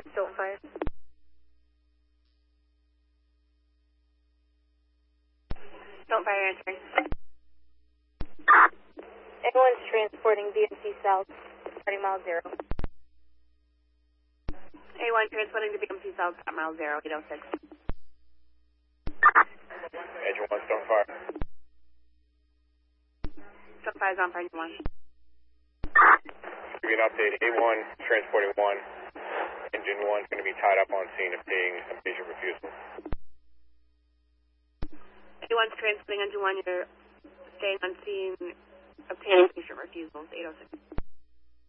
Don't fire. Don't fire, answering. Everyone's transporting BMC South, starting mile 0. A1 transporting to BMC South at mile 0, 806. Engine 1, don't fire. Don't fire is on for engine 1. Give you an update. A1 transporting 1. Engine 1 is going to be tied up on scene obtaining a patient refusal. A1's transporting engine 1, you're staying on scene, obtaining patient refusals, 806.